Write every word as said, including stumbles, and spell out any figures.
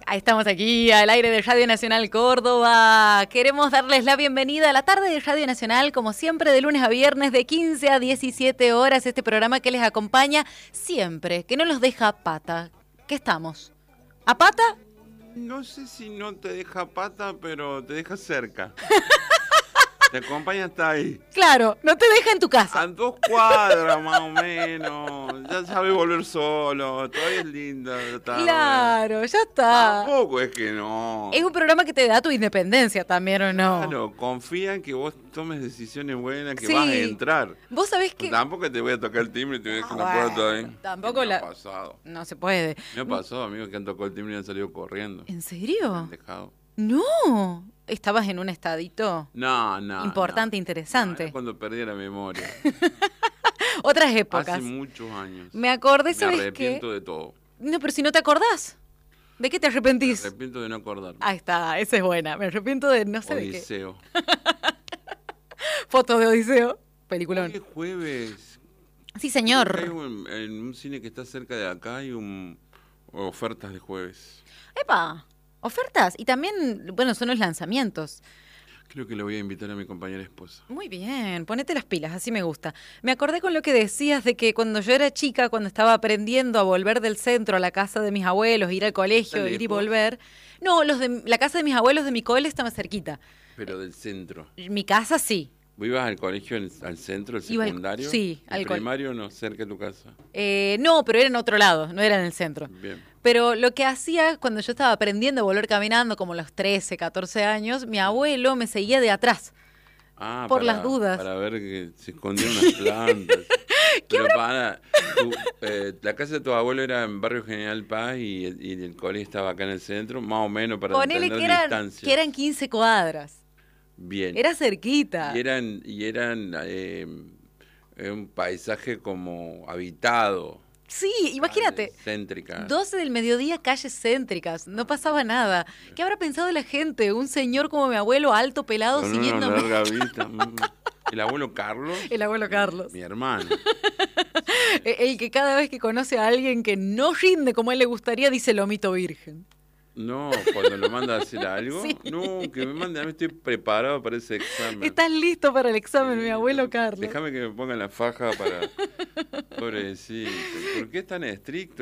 Estamos aquí al aire de Radio Nacional Córdoba. Queremos darles la bienvenida a la tarde de Radio Nacional, como siempre, de lunes a viernes, de quince a diecisiete horas. Este programa que les acompaña siempre, que no los deja a pata. ¿Qué estamos? ¿A pata? No sé si no te deja pata, pero te deja cerca. Te acompaña hasta ahí. Claro, no te deja en tu casa. A dos cuadras más o menos. Ya sabe volver solo. Todavía es linda la tarde. Claro, ya está. Tampoco es que no. Es un programa que te da tu independencia también, ¿o no? Claro, confía en que vos tomes decisiones buenas, que Sí. vas a entrar. Vos sabés que... Tampoco te voy a tocar el timbre y te voy a dejar Ah, la puerta bueno, ahí. tampoco ¿Qué la- me ha pasado? No se puede. Me ha pasado, amigos, que han tocado el timbre y han salido corriendo. ¿En Me serio? han dejado. No. ¿Estabas en un estadito No, no. importante, no. interesante? No, era cuando perdí la memoria. Otras épocas. Hace muchos años. Me acordé, Me ¿sabes qué? arrepiento de todo. No, pero si no te acordás. ¿De qué te Me arrepentís? arrepiento de no acordarme. Ahí está, esa es buena. Me arrepiento de no sé de qué. Odiseo. Foto de Odiseo. Hoy Peliculón. es jueves. Sí, Hay señor. un- en un cine que está cerca de acá hay un ofertas de jueves. Epa, ofertas. Y también, bueno, son los lanzamientos. Creo que le voy a invitar a mi compañera esposa. Muy bien, ponete las pilas, así me gusta. Me acordé con lo que decías de que cuando yo era chica, cuando estaba aprendiendo a volver del centro a la casa de mis abuelos, ir al colegio, ¿Está ir y lejos? volver. No, los de la casa de mis abuelos de mi cole estaba cerquita. Pero del centro. Mi casa sí. ¿Vos ibas al colegio en- al centro, el Iba al- secundario? sí, ¿El al col- primario no, cerca de tu casa? Eh, no, pero era en otro lado, no era en el centro. Bien. Pero lo que hacía cuando yo estaba aprendiendo a volver caminando, como a los trece, catorce años, mi abuelo me seguía de atrás. Ah, Por para- las dudas. Para ver que se escondían unas plantas. Pero para, tu- eh, la casa de tu abuelo era en Barrio General Paz y, el- y el colegio estaba acá en el centro, más o menos para Ponele entender que eran, distancias. que eran quince cuadras. Bien. Era cerquita. Y eran, y eran eh, eh, un paisaje como habitado. Sí, imagínate. calles Céntricas. doce del mediodía, calles céntricas, no pasaba nada. ¿Qué habrá pensado la gente? Un señor como mi abuelo, alto, pelado, Con una siguiéndome. larga vista. mm. El abuelo Carlos. El abuelo Carlos. Mi hermano. El que cada vez que conoce a alguien que no rinde como a él le gustaría, dice lomito virgen. No, cuando lo manda a hacer algo. Sí. No, que me mande, a mí estoy preparado para ese examen. ¿Estás listo para el examen, mi abuelo Carlos? Déjame que me pongan la faja para... Pobrecito. ¿Por qué es tan estricto?